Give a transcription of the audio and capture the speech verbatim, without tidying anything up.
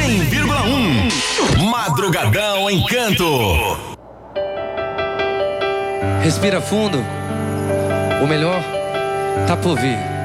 cem vírgula um. Madrugadão Encanto. Respira fundo. O melhor tá por vir.